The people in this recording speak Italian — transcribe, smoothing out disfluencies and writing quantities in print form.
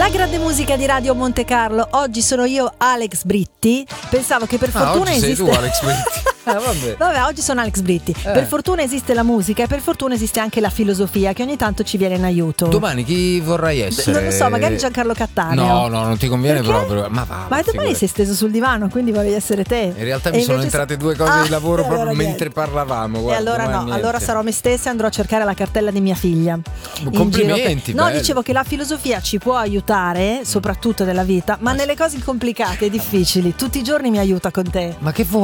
La grande musica di Radio Monte Carlo. Oggi sono io, Alex Britti. Pensavo che per fortuna oggi esiste. sei tu, Alex Britti. Vabbè, oggi sono Alex Britti. Per fortuna esiste la musica e per fortuna esiste anche la filosofia che ogni tanto ci viene in aiuto. Domani chi vorrai essere? Non lo so, magari Giancarlo Cattaneo. No, non ti conviene. Perché? Proprio. Ma va. Ma domani sei steso sul divano, quindi vorrei essere te. In realtà mi sono entrate due cose di lavoro proprio allora mentre parlavamo. Guarda, e allora no, allora sarò me stessa e andrò a cercare la cartella di mia figlia. Complimenti. No, dicevo che la filosofia ci può aiutare, soprattutto nella vita, ma nelle cose complicate e difficili. Tutti i giorni mi aiuta con te. Ma che vuoi?